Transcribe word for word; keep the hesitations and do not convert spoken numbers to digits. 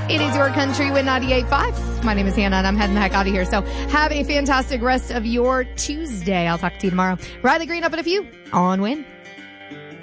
It is your country with ninety-eight point five. My name is Hannah, and I'm heading the heck out of here. So have a fantastic rest of your Tuesday. I'll talk to you tomorrow. Riley Green up in a few on Win.